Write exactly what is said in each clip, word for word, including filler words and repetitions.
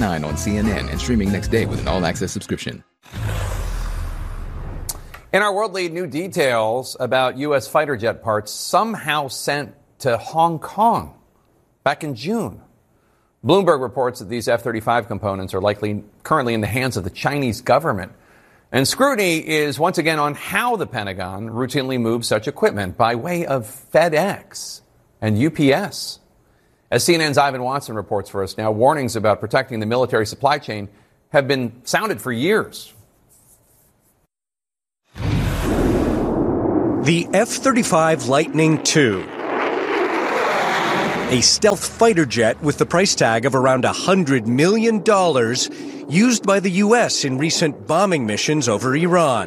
nine on C N N and streaming next day with an all-access subscription. In our world lead, new details about U S fighter jet parts somehow sent to Hong Kong back in June. Bloomberg reports that these F thirty-five components are likely currently in the hands of the Chinese government. And scrutiny is once again on how the Pentagon routinely moves such equipment by way of FedEx and U P S. As C N N's Ivan Watson reports for us now, warnings about protecting the military supply chain have been sounded for years. The F thirty-five Lightning two. A stealth fighter jet with the price tag of around one hundred million dollars used by the U S in recent bombing missions over Iran.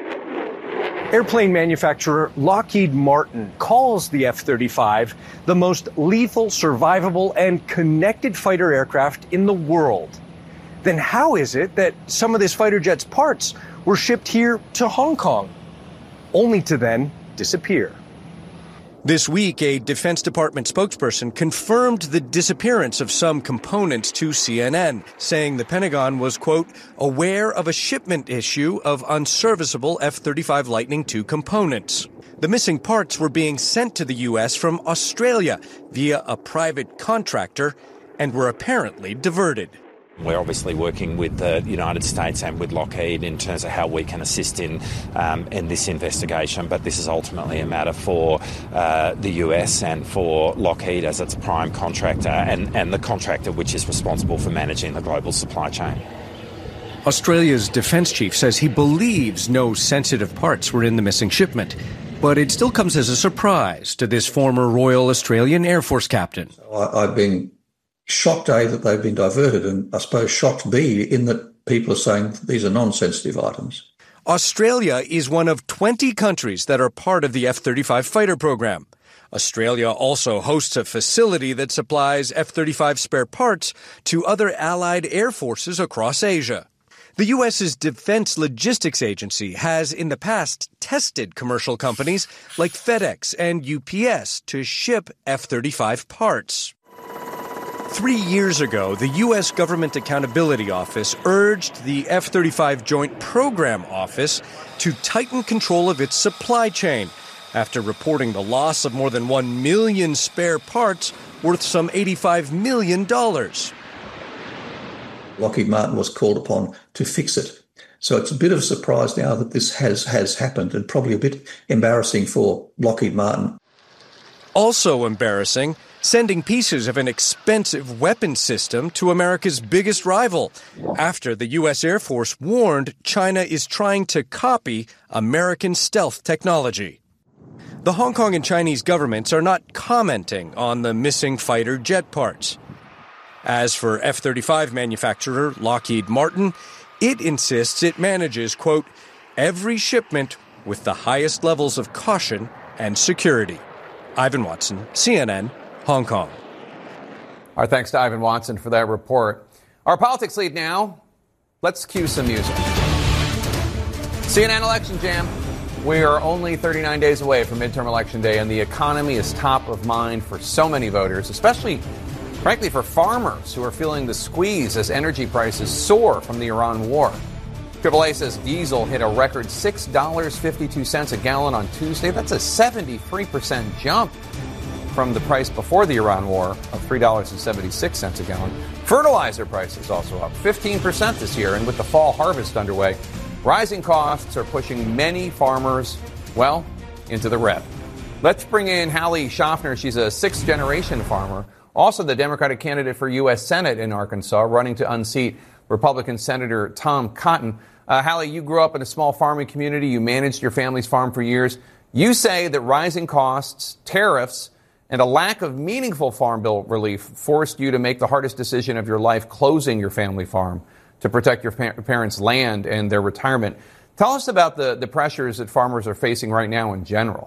Airplane manufacturer Lockheed Martin calls the F thirty-five the most lethal, survivable, and connected fighter aircraft in the world. Then how is it that some of this fighter jet's parts were shipped here to Hong Kong, only to then disappear? This week, a Defense Department spokesperson confirmed the disappearance of some components to C N N, saying the Pentagon was, quote, aware of a shipment issue of unserviceable F thirty-five Lightning two components. The missing parts were being sent to the U S from Australia via a private contractor and were apparently diverted. We're obviously working with the United States and with Lockheed in terms of how we can assist in um, in this investigation, but this is ultimately a matter for uh, the U S and for Lockheed as its prime contractor and, and the contractor which is responsible for managing the global supply chain. Australia's defense chief says he believes no sensitive parts were in the missing shipment, but it still comes as a surprise to this former Royal Australian Air Force captain. I, I've been shocked, A, that they've been diverted, and I suppose shocked, B, in that people are saying these are non-sensitive items. Australia is one of twenty countries that are part of the F thirty-five fighter program. Australia also hosts a facility that supplies F thirty-five spare parts to other allied air forces across Asia. The U S's Defense Logistics Agency has in the past tested commercial companies like FedEx and U P S to ship F thirty-five parts. Three years ago, the U S Government Accountability Office urged the F thirty-five Joint Program Office to tighten control of its supply chain after reporting the loss of more than one million spare parts worth some eighty-five million dollars. Lockheed Martin was called upon to fix it. So it's a bit of a surprise now that this has, has happened, and probably a bit embarrassing for Lockheed Martin. Also embarrassing, sending pieces of an expensive weapon system to America's biggest rival, after the U S Air Force warned China is trying to copy American stealth technology. The Hong Kong and Chinese governments are not commenting on the missing fighter jet parts. As for F thirty-five manufacturer Lockheed Martin, it insists it manages, quote, every shipment with the highest levels of caution and security. Ivan Watson, C N N, Hong Kong. Our thanks to Ivan Watson for that report. Our politics lead now. Let's cue some music. C N N Election Jam. We are only thirty-nine days away from midterm election day, and the economy is top of mind for so many voters, especially, frankly, for farmers who are feeling the squeeze as energy prices soar from the Iran war. triple A says diesel hit a record six dollars and fifty-two cents a gallon on Tuesday. That's a seventy-three percent jump from the price before the Iran war of three dollars and seventy-six cents a gallon. Fertilizer prices also up fifteen percent this year, and with the fall harvest underway, rising costs are pushing many farmers, well, into the red. Let's bring in Hallie Schaffner. She's a sixth-generation farmer, also the Democratic candidate for U S Senate in Arkansas, running to unseat Republican Senator Tom Cotton. Uh, Hallie, you grew up in a small farming community. You managed your family's farm for years. You say that rising costs, tariffs, and a lack of meaningful farm bill relief forced you to make the hardest decision of your life, closing your family farm to protect your pa- parents' land and their retirement. Tell us about the, the pressures that farmers are facing right now in general.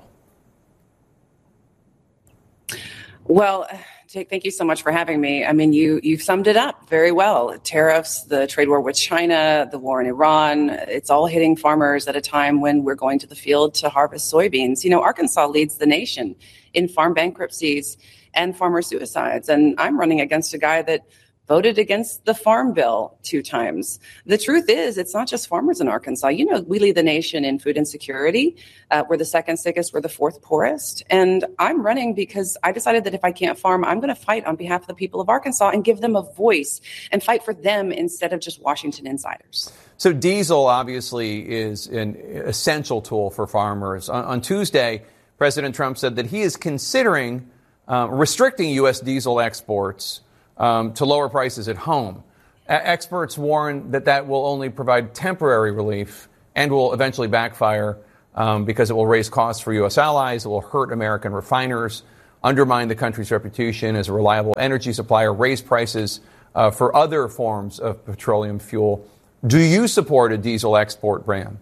Well, Jake, thank you so much for having me. I mean, you, you've summed it up very well. Tariffs, the trade war with China, the war in Iran, it's all hitting farmers at a time when we're going to the field to harvest soybeans. You know, Arkansas leads the nation in farm bankruptcies and farmer suicides. And I'm running against a guy that voted against the farm bill two times. The truth is, it's not just farmers in Arkansas. You know, we lead the nation in food insecurity. Uh, we're the second sickest. We're the fourth poorest. And I'm running because I decided that if I can't farm, I'm going to fight on behalf of the people of Arkansas and give them a voice and fight for them instead of just Washington insiders. So diesel obviously is an essential tool for farmers. On, on Tuesday, President Trump said that he is considering uh, restricting U S diesel exports Um, to lower prices at home. Uh, experts warn that that will only provide temporary relief and will eventually backfire um, because it will raise costs for U S allies, it will hurt American refiners, undermine the country's reputation as a reliable energy supplier, raise prices uh, for other forms of petroleum fuel. Do you support a diesel export ban?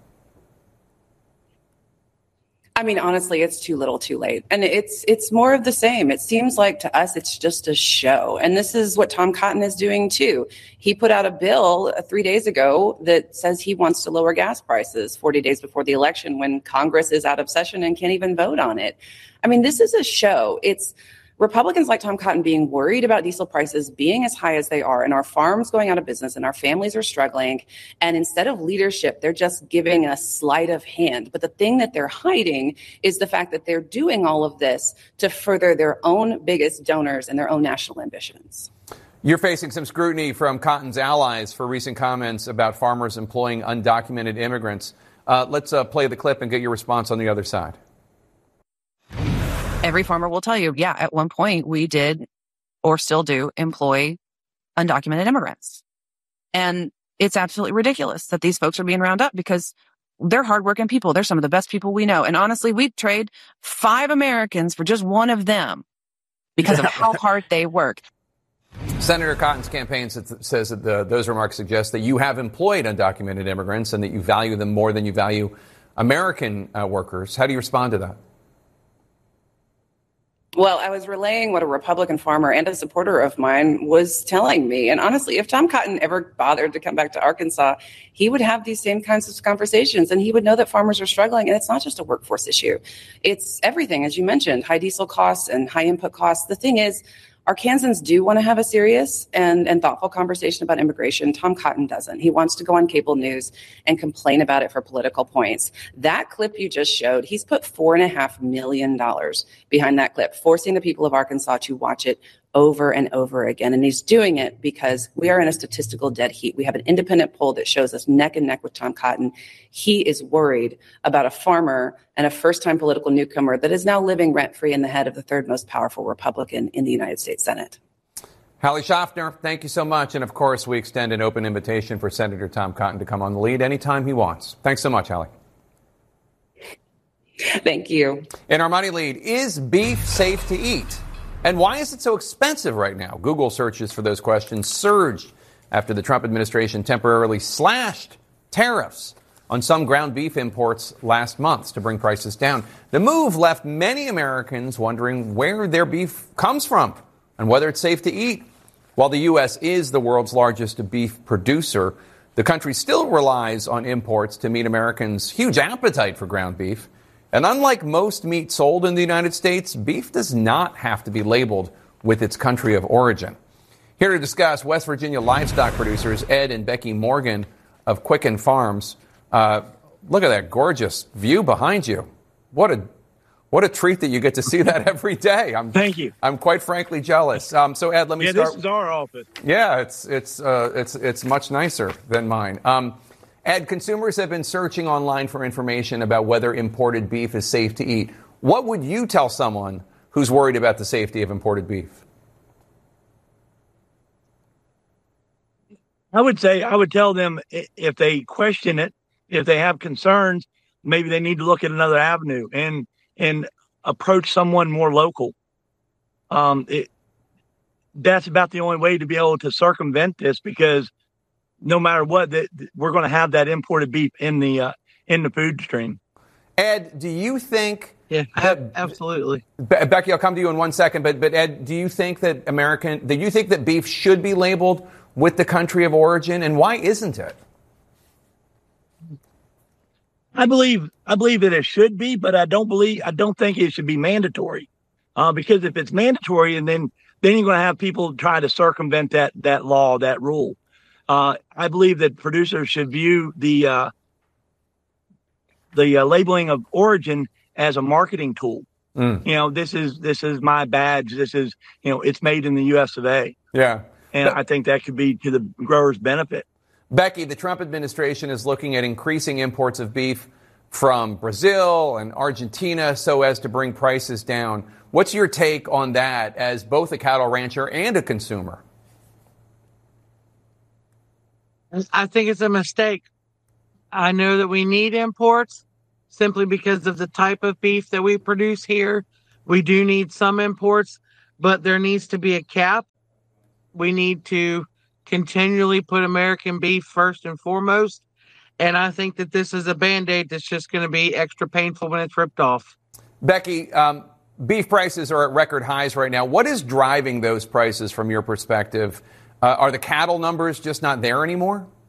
I mean, honestly, it's too little too late. And it's it's more of the same. It seems like to us it's just a show. And this is what Tom Cotton is doing, too. He put out a bill uh, three days ago that says he wants to lower gas prices forty days before the election when Congress is out of session and can't even vote on it. I mean, this is a show. It's Republicans like Tom Cotton being worried about diesel prices being as high as they are and our farms going out of business and our families are struggling. And instead of leadership, they're just giving a sleight of hand. But the thing that they're hiding is the fact that they're doing all of this to further their own biggest donors and their own national ambitions. You're facing some scrutiny from Cotton's allies for recent comments about farmers employing undocumented immigrants. Uh, let's uh, play the clip and get your response on the other side. Every farmer will tell you, yeah, at one point we did or still do employ undocumented immigrants. And it's absolutely ridiculous that these folks are being rounded up because they're hardworking people. They're some of the best people we know. And honestly, we'd trade five Americans for just one of them because of how hard they work. Senator Cotton's campaign says that the, those remarks suggest that you have employed undocumented immigrants and that you value them more than you value American uh, workers. How do you respond to that? Well, I was relaying what a Republican farmer and a supporter of mine was telling me. And honestly, if Tom Cotton ever bothered to come back to Arkansas, he would have these same kinds of conversations and he would know that farmers are struggling. And it's not just a workforce issue. It's everything, as you mentioned, high diesel costs and high input costs. The thing is, Arkansans do want to have a serious and, and thoughtful conversation about immigration. Tom Cotton doesn't. He wants to go on cable news and complain about it for political points. That clip you just showed, he's put four and a half million dollars behind that clip, forcing the people of Arkansas to watch it over and over again. And he's doing it because we are in a statistical dead heat. We have an independent poll that shows us neck and neck with Tom Cotton. He is worried about a farmer and a first-time political newcomer that is now living rent-free in the head of the third most powerful Republican in the United States Senate. Hallie Schaffner, thank you so much. And of course, we extend an open invitation for Senator Tom Cotton to come on the lead anytime he wants. Thanks so much, Hallie. Thank you. In our money lead, is beef safe to eat? And why is it so expensive right now? Google searches for those questions surged after the Trump administration temporarily slashed tariffs on some ground beef imports last month to bring prices down. The move left many Americans wondering where their beef comes from and whether it's safe to eat. While the U S is the world's largest beef producer, the country still relies on imports to meet Americans' huge appetite for ground beef. And unlike most meat sold in the United States, beef does not have to be labeled with its country of origin. Here to discuss, West Virginia livestock producers Ed and Becky Morgan of Quicken Farms. Uh, look at that gorgeous view behind you. What a what a treat that you get to see that every day. I'm, Thank you. I'm quite frankly jealous. Um, so Ed, let me yeah, start. This is our office. Yeah, it's it's uh, it's it's much nicer than mine. Um, Ed, consumers have been searching online for information about whether imported beef is safe to eat. What would you tell someone who's worried about the safety of imported beef? I would say, I would tell them if they question it, if they have concerns, maybe they need to look at another avenue and and approach someone more local. Um, it, that's about the only way to be able to circumvent this, because no matter what, that we're going to have that imported beef in the uh, in the food stream. Ed, do you think? Yeah, that, absolutely. Be- Becky, I'll come to you in one second. But but Ed, do you think that American? Do you think that beef should be labeled with the country of origin, and why isn't it? I believe I believe that it should be, but I don't believe I don't think it should be mandatory. Uh, because if it's mandatory, and then then you're going to have people try to circumvent that that law, that rule. Uh, I believe that producers should view the uh, the uh, labeling of origin as a marketing tool. Mm. You know, this is this is my badge. This is, you know, it's made in the U S of A. Yeah. And but, I think that could be to the growers' benefit. Becky, the Trump administration is looking at increasing imports of beef from Brazil and Argentina so as to bring prices down. What's your take on that as both a cattle rancher and a consumer? I think it's a mistake. I know that we need imports simply because of the type of beef that we produce here. We do need some imports, but there needs to be a cap. We need to continually put American beef first and foremost. And I think that this is a Band-Aid that's just going to be extra painful when it's ripped off. Becky, um, beef prices are at record highs right now. What is driving those prices from your perspective? Uh, are the cattle numbers just not there anymore?